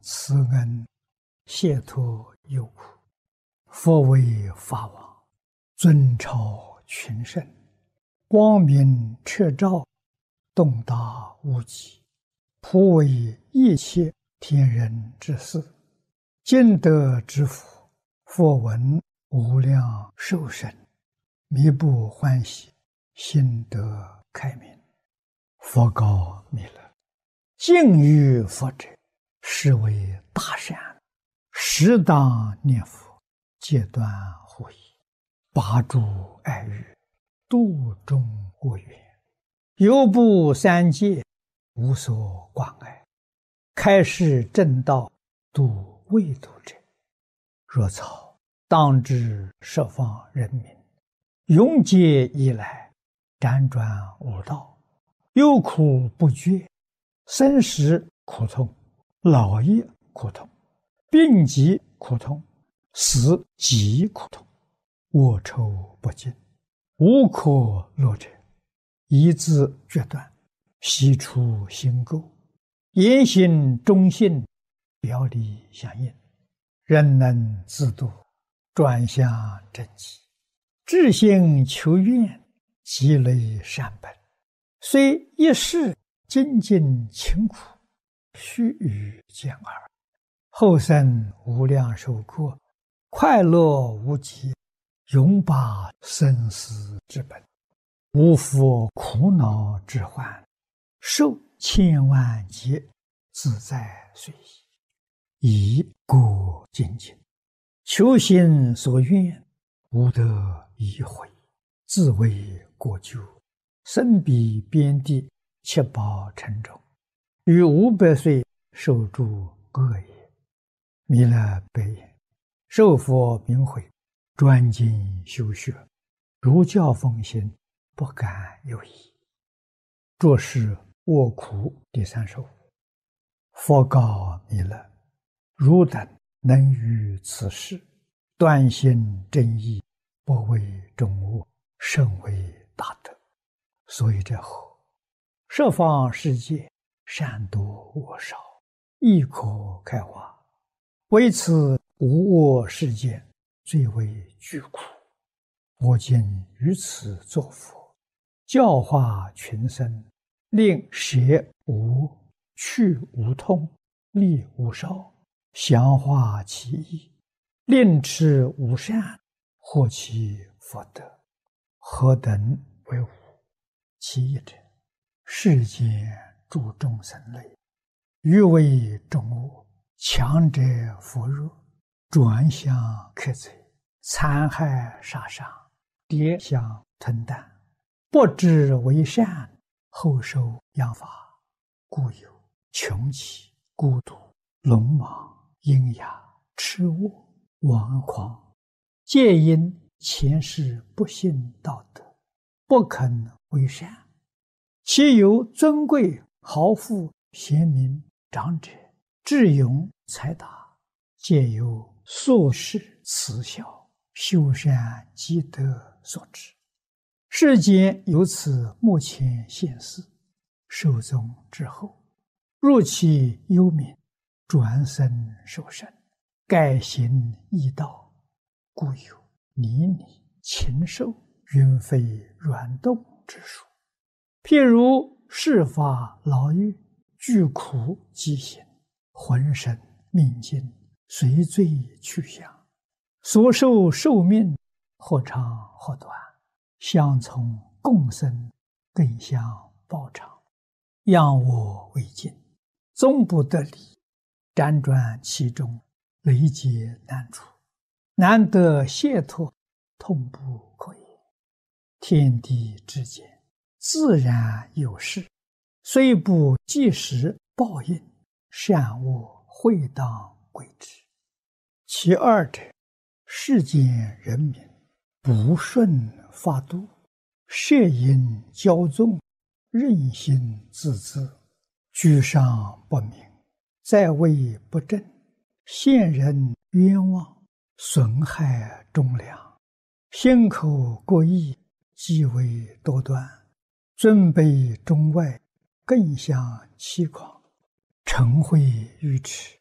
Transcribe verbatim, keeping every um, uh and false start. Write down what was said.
慈恩，解脱忧苦。佛为法王，尊超群圣，光明彻照，洞达无极，普为一切天人之事。尽德之福，佛闻无量寿生，弥不欢喜，心得开明。佛告弥勒：敬于佛者，是为大善，适当念佛，戒断护疑，拔诸爱欲，度众恶缘，犹布三界，无所关爱，开示正道，度未度者。若草当知十方人民，永劫以来，辗转无道，忧苦不绝，生死苦痛，老业苦痛，病疾苦痛，死极苦痛，恶臭不尽，无可乐者，一字决断，悉出心垢，言行忠信，表里相应，人能自度，转向正极，至心求愿，积累善本，虽一世精进勤苦，须臾见耳，后生无量寿过，快乐无极，永拔生死之本，无复苦恼之患，受千万劫，自在随意，以故精进，求心所愿，无得已悔，自为过咎，身比边地，七宝沉重，于五百岁受诸恶业。弥勒白言：受佛明慧，专精修学，如教奉行，不敢有疑。作是卧苦第三首。佛告弥勒：汝等能于此事，断心正义，不为众恶，甚为大德。所以者何？十方世界，善多恶少，亦可开化。为此无我世界，最为具苦。我今于此作佛，教化群生，令舍无、去无痛，利无少，详化其意，令持无善，获其福德。何等为无？其一者，世间诸众生类，欲为众恶，强者扶弱，转向克贼，残害杀伤，跌相吞啖，不知为善，后受殃罚，故有穷奇、孤独、聋盲、阴哑、痴恶、顽狂，皆因前世不信道德，不肯为善。其有尊贵、豪富、贤明、长者、智勇、才达，皆由宿世慈孝、修善积德所致。世间由此目前现世，寿终之后，入其幽冥，转生受生，改行异道，故有泥泞、禽兽、云飞软动之说。譬如世法牢狱，具苦极刑，浑身命尽，随罪去向，所受寿命，或长或短，相从共生，更相报偿，养我为尽，终不得离，辗转其中，累劫难除，难得解脱，痛不可言。天地之间，自然有事，虽不即时报应，善恶会当归之。其二者，世间人民不顺法度，摄引骄纵，任性自恣，居上不明，在位不正，陷人冤枉，损害忠良，心口过意，极为多端，尊卑中外，更相欺诳，嗔恚愚痴，